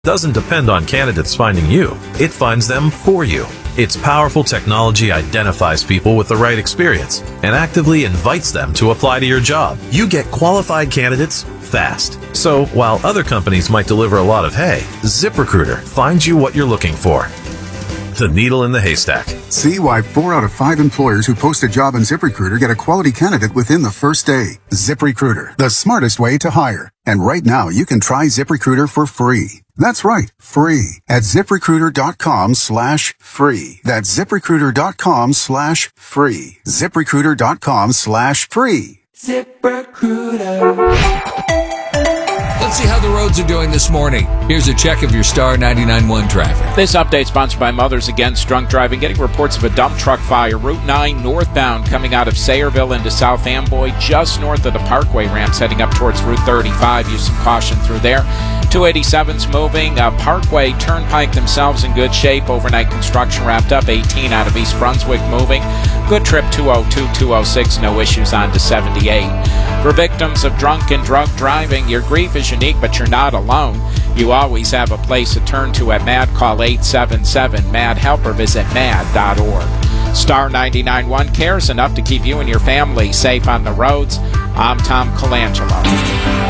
doesn't depend on candidates finding you. It finds them for you. Its powerful technology identifies people with the right experience and actively invites them to apply to your job. You get qualified candidates fast. So while other companies might deliver a lot of hay, ZipRecruiter finds you what you're looking for. The needle in the haystack. See why 4 out of 5 employers who post a job on ZipRecruiter get a quality candidate within the first day. ZipRecruiter, the smartest way to hire. And right now, you can try ZipRecruiter for free. That's right, free. At ZipRecruiter.com/free. That's ZipRecruiter.com/free. ZipRecruiter.com/free. ZipRecruiter. Let's see how the roads are doing this morning. Here's a check of your Star 99.1 traffic. This update sponsored by Mothers Against Drunk Driving. Getting reports of a dump truck fire. Route 9 northbound coming out of Sayreville into South Amboy, just north of the Parkway ramps heading up towards Route 35. Use some caution through there. 287's moving. Parkway, Turnpike themselves in good shape. Overnight construction wrapped up. 18 out of East Brunswick moving. Good trip 202, 206. No issues on to 78. For victims of drunk and drug driving, your grief is unique, but you're not alone. You always have a place to turn to at MAD. Call 877-MAD help or visit mad.org. Star 99.1 cares enough to keep you and your family safe on the roads. I'm Tom Colangelo.